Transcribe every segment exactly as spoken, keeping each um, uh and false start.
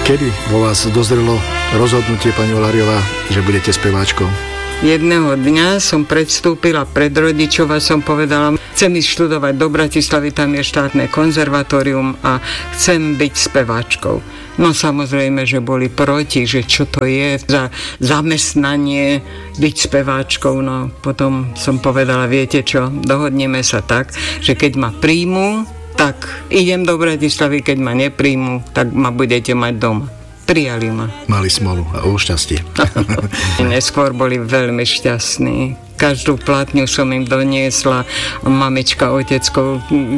Kedy vo vás dozrelo rozhodnutie, pani Oláriová, že budete speváčkou? Jedného dňa som predstúpila pred rodičov a som povedala, chcem ísť študovať do Bratislavy, tam je štátne konzervatórium a chcem byť speváčkou. No samozrejme, že boli proti, že čo to je za zamestnanie byť speváčkou. No potom som povedala, viete čo, dohodneme sa tak, že keď ma príjmu, tak idem do Bratislavy, keď ma nepríjmu, tak ma budete mať doma. Prijali ma. Mali smolu a o šťastie. Neskôr boli veľmi šťastní. Každú platňu som im doniesla. Mamička, otecko,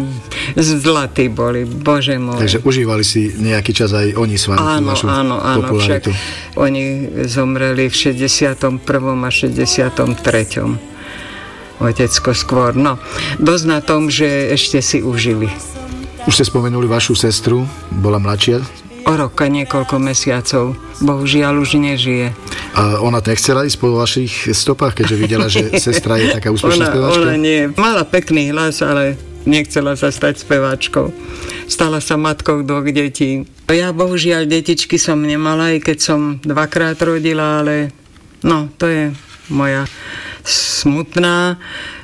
zlatí boli. Bože môj. Takže užívali si nejaký čas aj oni s vami? Áno, áno, áno. Však oni zomreli v šesťdesiatom prvom a šesťdesiatom treťom Otecko skôr. No, dosť na tom, že ešte si užili. Už ste spomenuli vašu sestru, bola mladšia? O roka, niekoľko mesiacov. Bohužiaľ už nežije. A ona nechcela ísť po vašich stopách, keďže videla, že sestra je taká úspešná speváčka? Ona nie. Mala pekný hlas, ale nechcela sa stať speváčkou. Stala sa matkou dvoch detí. Ja bohužiaľ detičky som nemala, aj keď som dvakrát rodila, ale no, to je moja smutná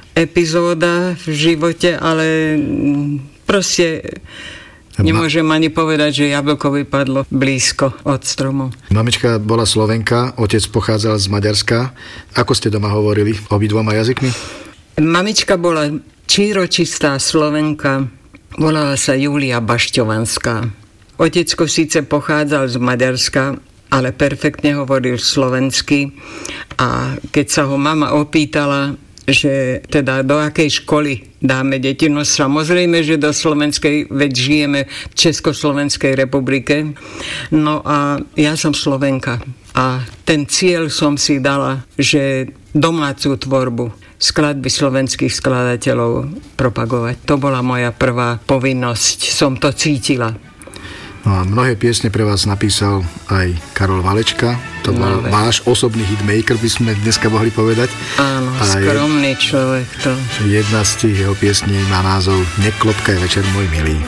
epizóda v živote, ale proste nemôžem ani povedať, že jablko vypadlo blízko od stromu. Mamička bola Slovenka, otec pochádzal z Maďarska. Ako ste doma hovorili obidvoma jazykmi? Mamička bola číročistá Slovenka, volala sa Julia Bašťovanská. Otecko síce pochádzal z Maďarska, ale perfektne hovoril slovensky a keď sa ho mama opýtala, že teda do akej školy dáme deti. No samozrejme, že do slovenskej, veď žijeme v Československej republike. No a ja som Slovenka a ten cieľ som si dala, že domácu tvorbu, skladby slovenských skladateľov propagovať. To bola moja prvá povinnosť, som to cítila. No a mnohé piesne pre vás napísal aj Karol Valečka. To bol no, váš osobný hitmaker, by sme dneska mohli povedať. Áno, a skromný človek to. Jedna z tých jeho piesní má názov Neklopkaj večer, môj milý.